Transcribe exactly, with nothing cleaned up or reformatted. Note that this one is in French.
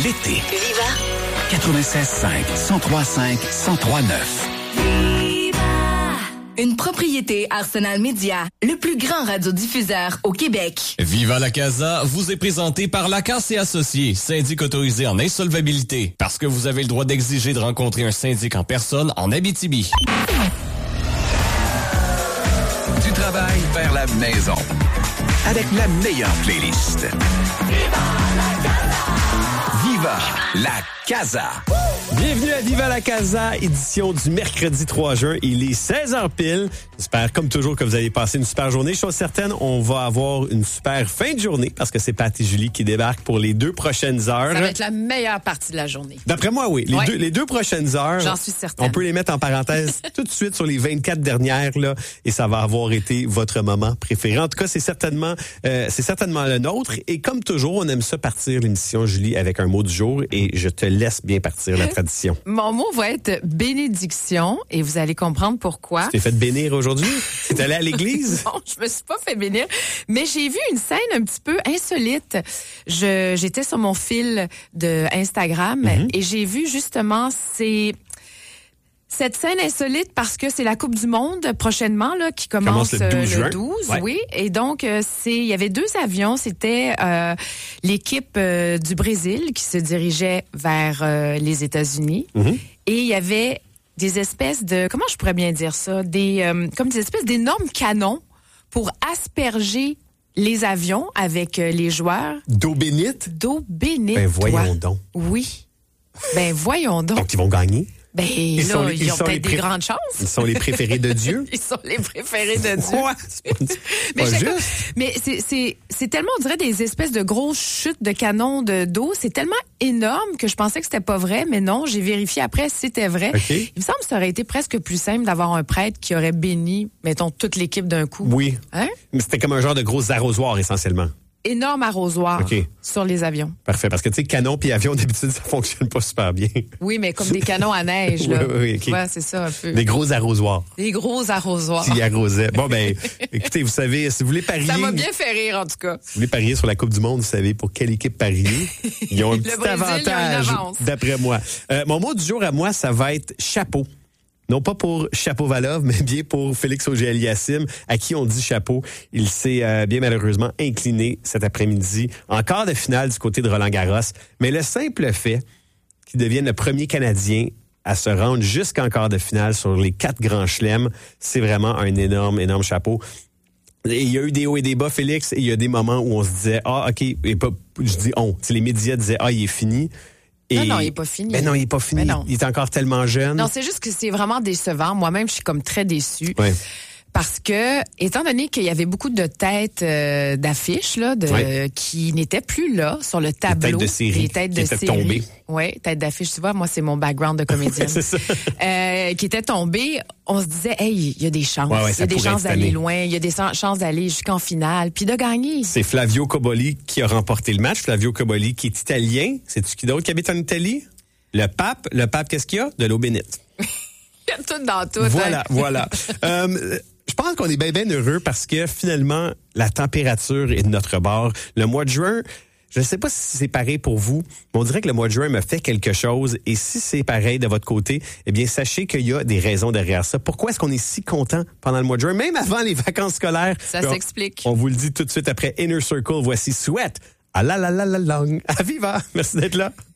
l'été. Viva quatre-vingt-seize cinq, cent trois cinq, cent trois neuf. Une propriété Arsenal Média, le plus grand radiodiffuseur au Québec. Viva la Casa vous est présenté par Lacasse et Associés, syndic autorisé en insolvabilité. Parce que vous avez le droit d'exiger de rencontrer un syndic en personne en Abitibi. Du travail vers la maison. Avec la meilleure playlist. Viva la Casa! Viva la Casa! Bienvenue à Viva la Casa, édition du mercredi trois juin. Il est seize heures pile. J'espère, comme toujours, que vous allez passer une super journée. Chose certaine, on va avoir une super fin de journée parce que c'est Pat et Julie qui débarquent pour les deux prochaines heures. Ça va être la meilleure partie de la journée. D'après moi, oui. Les, ouais. deux, les deux prochaines heures. J'en suis certaine. On peut les mettre en parenthèse tout de suite sur les vingt-quatre dernières, là, et ça va avoir été votre moment préféré. En tout cas, c'est certainement, euh, c'est certainement le nôtre. Et comme toujours, on aime ça partir l'émission, Julie, avec un mot du jour, et je te laisse bien partir la tradition. Mon mot va être bénédiction, et vous allez comprendre pourquoi. Tu t'es fait bénir aujourd'hui? Tu es allé à l'église? Non, je me suis pas fait bénir, mais j'ai vu une scène un petit peu insolite. Je, j'étais sur mon fil de Instagram mm-hmm. et j'ai vu justement ces... Cette scène insolite parce que c'est la Coupe du Monde prochainement là qui commence, commence le douze juin. Le douze, ouais. Oui. Et donc euh, c'est il y avait deux avions, c'était euh, l'équipe euh, du Brésil qui se dirigeait vers euh, les États-Unis mm-hmm. et il y avait des espèces de comment je pourrais bien dire ça, des euh, comme des espèces d'énormes canons pour asperger les avions avec euh, les joueurs. D'eau bénite. D'eau bénite. Ben voyons donc. Oui. Ben voyons donc. Donc ils vont gagner. Ben ils là, sont les, ils, ils ont peut-être pré- des grandes chances. Ils sont les préférés de Dieu. Ils sont les préférés de Dieu. Ouais, c'est pas, c'est mais pas juste. Comme, mais c'est, c'est, c'est tellement, on dirait, des espèces de grosses chutes de canons de, d'eau. C'est tellement énorme que je pensais que c'était pas vrai, mais non, j'ai vérifié après, c'était vrai. Okay. Il me semble que ça aurait été presque plus simple d'avoir un prêtre qui aurait béni, mettons, toute l'équipe d'un coup. Oui. Hein? Mais c'était comme un genre de gros arrosoir, essentiellement. Énorme arrosoir okay. sur les avions. Parfait, parce que tu sais, canon puis avion, d'habitude, ça fonctionne pas super bien. Oui, mais comme des canons à neige, là. oui, oui, okay. Ouais, c'est ça un peu. Des gros arrosoirs. Des gros arrosoirs. Qui arrosaient. Bon, ben, écoutez, vous savez, si vous voulez parier... Ça m'a bien fait rire, en tout cas. Si vous voulez parier sur la Coupe du Monde, vous savez pour quelle équipe parier. Ils ont un petit Brésil, avantage, d'après moi. Euh, mon mot du jour à moi, ça va être chapeau. Non pas pour Chapovalov, mais bien pour Félix Auger-Aliassime, à qui on dit chapeau. Il s'est euh, bien malheureusement incliné cet après-midi en quart de finale du côté de Roland-Garros. Mais le simple fait qu'il devienne le premier Canadien à se rendre jusqu'en quart de finale sur les quatre grands chelems, c'est vraiment un énorme, énorme chapeau. Et il y a eu des hauts et des bas, Félix, et il y a des moments où on se disait, ah, OK, et pas, je dis on, les médias disaient, ah, il est fini. Et... Non, non, il n'est pas fini. Ben non, il n'est pas fini. Il est encore tellement jeune. Non, c'est juste que c'est vraiment décevant. Moi-même, je suis comme très déçue. Oui. Parce que, étant donné qu'il y avait beaucoup de têtes euh, d'affiches là, de, oui. qui n'étaient plus là sur le tableau, les têtes de série, les têtes qui de étaient série, tombées. Oui, têtes d'affiches. Tu vois, moi c'est mon background de comédienne. c'est ça. Euh, qui étaient tombées. On se disait, hey, il y a des chances, ouais, ouais, il y a des chances d'aller loin, il y a des chances d'aller jusqu'en finale, puis de gagner. C'est Flavio Cobolli qui a remporté le match. Flavio Cobolli qui est italien. C'est-tu qui d'autre qui habite en Italie? Le pape. Le pape, qu'est-ce qu'il y a? De l'eau bénite. Il y a tout dans tout. Voilà, hein? voilà. euh, je pense qu'on est bien, bien heureux parce que finalement, la température est de notre bord. Le mois de juin, je ne sais pas si c'est pareil pour vous, mais on dirait que le mois de juin me fait quelque chose. Et si c'est pareil de votre côté, eh bien, sachez qu'il y a des raisons derrière ça. Pourquoi est-ce qu'on est si content pendant le mois de juin, même avant les vacances scolaires? Ça on, s'explique. On vous le dit tout de suite après Inner Circle. Voici Sweat. Ah la la la la long. À Viva. Merci d'être là.